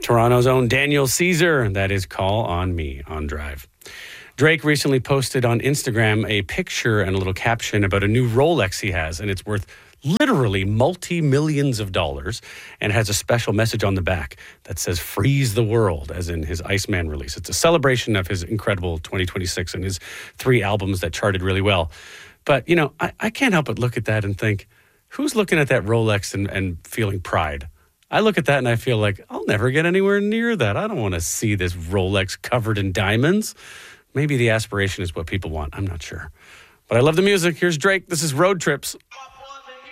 Toronto's own Daniel Caesar, and that is Call on Me on Drive. Drake recently posted on Instagram a picture and a little caption about a new Rolex he has, and it's worth literally multi-millions of dollars and has a special message on the back that says "Freeze the World," as in his Iceman release. It's a celebration of his incredible 2026 and his 3 albums that charted really well. But, you know, I can't help but look at that and think, who's looking at that Rolex and feeling pride? I look at that and I feel like, I'll never get anywhere near that. I don't want to see this Rolex covered in diamonds. Maybe the aspiration is what people want. I'm not sure. But I love the music. Here's Drake. This is Road Trips.